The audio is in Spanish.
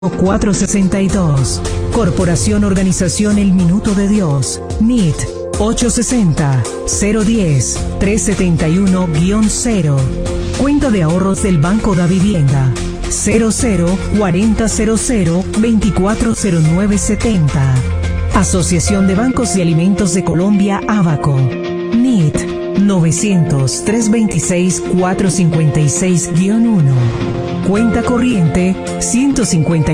462. Corporación Organización El Minuto de Dios. NIT 860-010-371-0. Cuenta de ahorros del Banco da Vivienda. 00-4000-240970. Asociación de Bancos y Alimentos de Colombia, Abaco. NIT 900-326-456-1. Cuenta corriente 150.